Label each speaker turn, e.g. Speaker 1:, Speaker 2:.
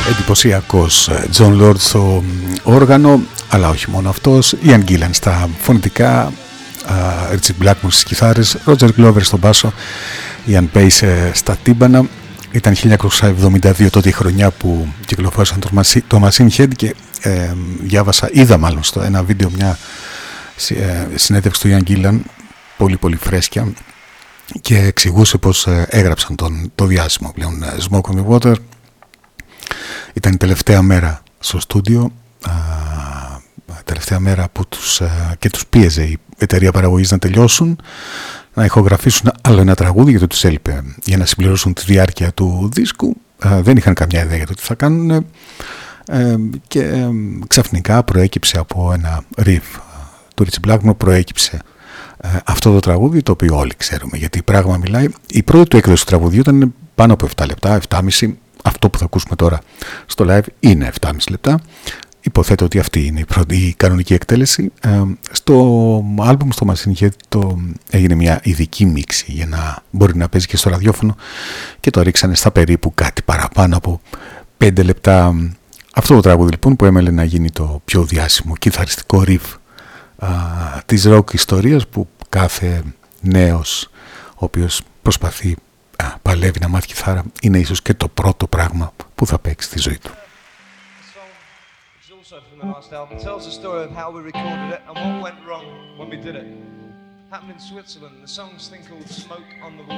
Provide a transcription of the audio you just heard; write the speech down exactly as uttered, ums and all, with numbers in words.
Speaker 1: εντυπωσιακός John Lord στο όργανο, αλλά όχι μόνο αυτός, Ian Gillan στα φωνητικά, Richie Blackmore στις κιθάρες, Roger Glover στον μπάσο, Ian Pace στα τύμπανα. Ήταν χίλια εννιακόσια εβδομήντα δύο τότε η χρονιά που κυκλοφόρησαν το Machine Head και ε, διάβασα, είδα μάλλον στο ένα βίντεο μια ε, συνέντευξη του Ian Gillan, πολύ πολύ φρέσκια, και εξηγούσε πως ε, έγραψαν τον, το διάσημο πλέον Smoke on the Water. Ήταν η τελευταία μέρα στο στούντιο, τελευταία μέρα που τους, α, και τους πίεζε η εταιρεία παραγωγής να τελειώσουν, να ηχογραφήσουν άλλο ένα τραγούδι, γιατί τους έλειπε για να συμπληρώσουν τη διάρκεια του δίσκου. Α, δεν είχαν καμιά ιδέα για το τι θα κάνουν, ε, και ε, ξαφνικά προέκυψε από ένα riff του Richie Blackmore, προέκυψε ε, αυτό το τραγούδι, το οποίο όλοι ξέρουμε γιατί πράγμα μιλάει. Η πρώτη του έκδοση του τραγουδιού ήταν πάνω από επτά λεπτά, επτά και μισό. Αυτό που θα ακούσουμε τώρα στο live είναι επτά και μισό λεπτά. Υποθέτω ότι αυτή είναι η, πρώτη, η κανονική εκτέλεση. Ε, στο άλμπουμ, στο Machine Head, το, έγινε μια ειδική μίξη για να μπορεί να παίζει και στο ραδιόφωνο και το ρίξανε στα περίπου κάτι παραπάνω από πέντε λεπτά. Αυτό το τραγούδι λοιπόν που έμελε να γίνει το πιο διάσημο κιθαριστικό riff α, της rock ιστορίας, που κάθε νέος ο οποίος προσπαθεί, α, παλεύει να μάθει κιθάρα, είναι ίσως και το πρώτο πράγμα που θα παίξει στη ζωή του.
Speaker 2: From the last album tells the story of how we recorded it and what went wrong when we did it. Happened in Switzerland. The song's thing called Smoke on the Water.